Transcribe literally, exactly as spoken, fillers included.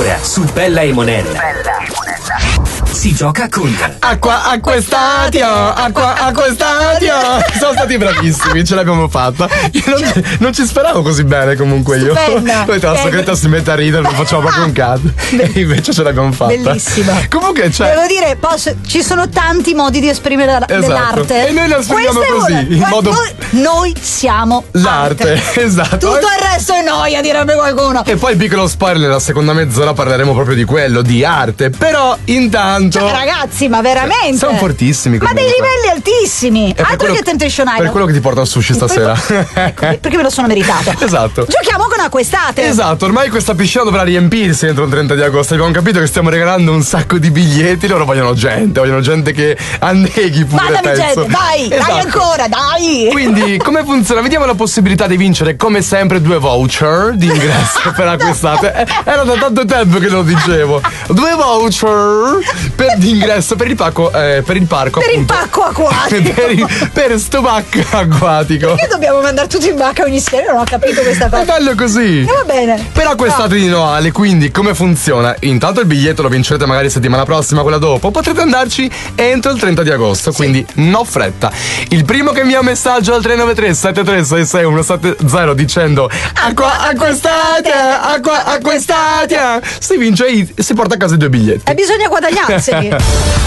Ora su Bella e Monella. Bella e Monella. Si gioca con Acqua, acqua e stadio, acqua, acqua e stadio. Siamo stati bravissimi, ce l'abbiamo fatta. Io non, non ci speravo così bene comunque io. Stupenda. Poi la segreta si mette a ridere, non facciamo proprio un cazzo. E invece ce l'abbiamo fatta. Bellissima. Comunque c'è. Devo dire, posso, ci sono tanti modi di esprimere la, Esatto. dell'arte. E noi la esprimiamo Questo è così, una. in Guarda, modo- noi, noi siamo L'arte, arte. esatto. Tutto il resto è noia, direbbe qualcuno. E poi piccolo spoiler, nella seconda mezz'ora parleremo proprio di quello, di arte. Però intanto. Cioè, ragazzi, ma veramente Siamo fortissimi ma comunque. dei livelli altissimi. È per Altro quello- che Temptation Island. Per quello che ti porto al sushi stasera. Ecco, perché me lo sono meritato. Esatto. Giochiamo con Acquestate. Esatto, ormai questa piscina dovrà riempirsi entro il trenta di agosto. Abbiamo capito che stiamo regalando un sacco di biglietti. Loro vogliono gente, vogliono gente che anneghi pure. Mandami penso. gente, dai, Esatto. dai ancora, dai. Quindi come funziona? Vediamo la possibilità di vincere come sempre due voucher di ingresso per Acquestate. Eh, Era da tanto tempo che lo dicevo. Due voucher per, di ingresso per il parco, eh, per il parco Per il appunto. pacco acquatico. per, il- per sto pacco acquatico. Perché dobbiamo mandare tutti in vacca ogni sera? Io non ho capito questa È cosa. bello così. E va bene. Però quest'estate di Noale, quindi come funziona? Intanto il biglietto lo vincerete magari settimana prossima, quella dopo. Potrete andarci entro il trenta di agosto, quindi no fretta. Il primo che invia un messaggio al tre nove tre sette tre sei sei uno sette zero dicendo Acqua, acquestate, acqua, acquestate, si vince e si porta a casa i due biglietti. E bisogna guadagnarseli.